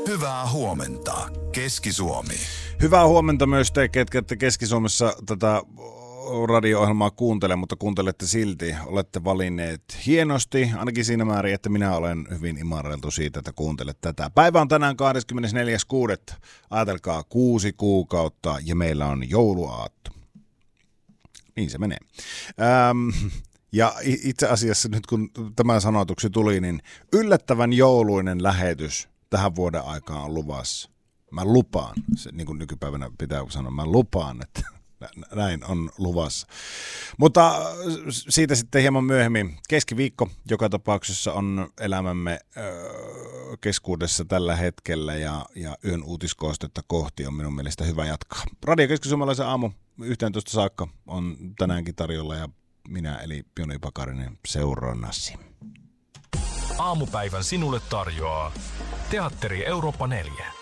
Hyvää huomenta, Keski-Suomi. Hyvää huomenta myös te, ketkä ette Keski-Suomessa tätä radio-ohjelmaa kuuntele, mutta kuuntelette silti. Olette valinneet hienosti, ainakin siinä määrin, että minä olen hyvin imarreltu siitä, että kuuntelet tätä. Päivä on tänään 24.6. Ajatelkaa 6 kuukautta ja meillä on jouluaatto. Niin se menee. Ja itse asiassa nyt kun tämä sanotuksi tuli, niin yllättävän jouluinen lähetys tähän vuoden aikaan on luvassa. Mä lupaan, se, niin kuin nykypäivänä pitää sanoa, mä lupaan, että näin on luvassa. Mutta siitä sitten hieman myöhemmin. Keskiviikko joka tapauksessa on elämämme keskuudessa tällä hetkellä ja yön uutiskoostetta kohti on minun mielestä hyvä jatkaa. Radio Keski-Suomalaisen aamu 11 saakka on tänäänkin tarjolla ja minä eli Joni Pakarinen seurannasi. Aamupäivän sinulle tarjoaa Teatteri Eurooppa 4.